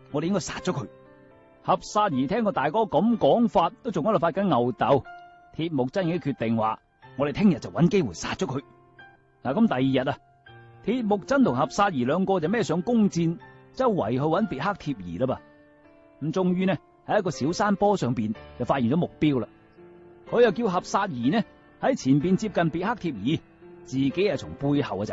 我哋應該殺咗佢。合薩兒聽個大哥咁講法，都仲喺度發緊吽哣。鐵木真已經決定話，我哋聽日就揾機會殺咗佢。嗱，咁第二日啊，鐵木真同合薩兒兩個就孭上弓箭，周圍去揾別克貼兒啦噃。咁終於呢，喺一個小山坡上邊就發現咗目標啦。佢又叫合薩兒呢喺前邊接近別克貼兒，自己係從背後啊